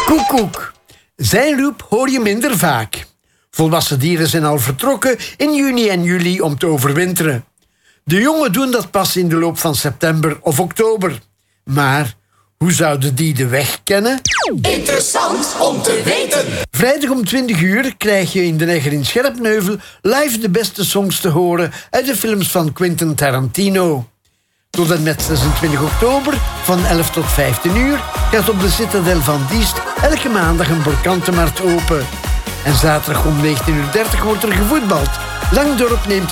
Koekoek. Zijn roep hoor je minder vaak. Volwassen dieren zijn al vertrokken in juni en juli om te overwinteren. De jongen doen dat pas in de loop van september of oktober. Maar hoe zouden die de weg kennen? Interessant om te weten. Vrijdag om 20 uur krijg je in De Neger in Scherpneuvel live de beste songs te horen uit de films van Quentin Tarantino. Tot en met 26 oktober van 11 tot 15 uur gaat op de Citadel van Diest elke maandag een brokantenmarkt open. En zaterdag om 19:30 wordt er gevoetbald. Langdorp neemt